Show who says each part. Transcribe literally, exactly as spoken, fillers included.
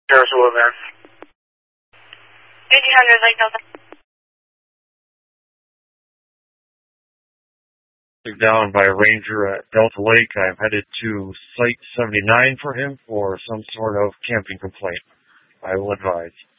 Speaker 1: Sarasota event.
Speaker 2: eighteen hundred Lake Delta.
Speaker 3: Down by a ranger at Delta Lake. I'm headed to Site seventy-nine for him for some sort of camping complaint. I will advise.